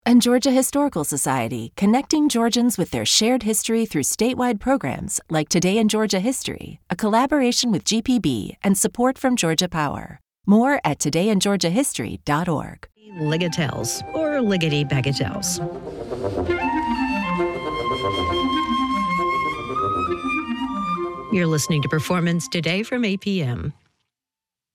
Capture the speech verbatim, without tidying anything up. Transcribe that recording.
And Georgia Historical Society, connecting Georgians with their shared history through statewide programs like Today in Georgia History, a collaboration with G P B and support from Georgia Power. More at today in georgia history dot org. Ligatelles or liggity bagatelles. You're listening to Performance Today from A P M.